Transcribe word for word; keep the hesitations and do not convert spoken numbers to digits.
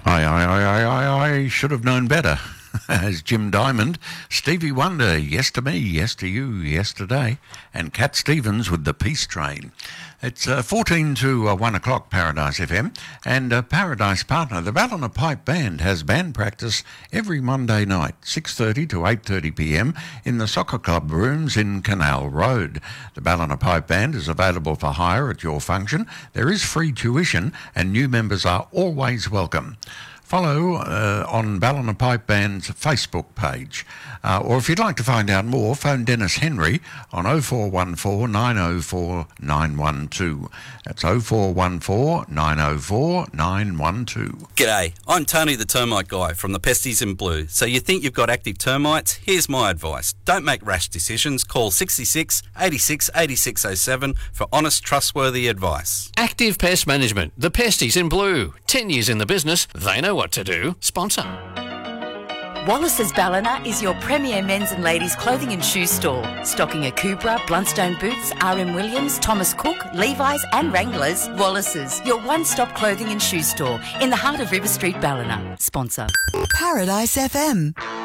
I, I, I, I, I should have known better. As Jim Diamond, Stevie Wonder, yes to me, yes to you, yesterday, and Cat Stevens with the Peace Train. It's uh, fourteen to uh, one o'clock, Paradise F M, and uh, Paradise Partner, the Ballina Pipe Band, has band practice every Monday night, six thirty to eight thirty p m in the Soccer Club rooms in Canal Road. The Ballina Pipe Band is available for hire at your function. There is free tuition, and new members are always welcome. Follow uh, on Ballina Pipe Band's Facebook page. Uh, or if you'd like to find out more, phone Dennis Henry on oh four one four, nine oh four, nine one two. That's oh four one four, nine oh four, nine one two. G'day, I'm Tony the Termite Guy from the Pesties in Blue. So you think you've got active termites? Here's my advice. Don't make rash decisions. Call sixty-six, eighty-six, eighty-six oh seven for honest, trustworthy advice. Active Pest Management, the Pesties in Blue. Ten years in the business, they know what to do. Sponsor. Wallace's Ballina is your premier men's and ladies' clothing and shoe store. Stocking a Cobra, Blundstone boots, R M Williams, Thomas Cook, Levi's and Wranglers. Wallace's, your one-stop clothing and shoe store in the heart of River Street, Ballina. Sponsor. Paradise F M.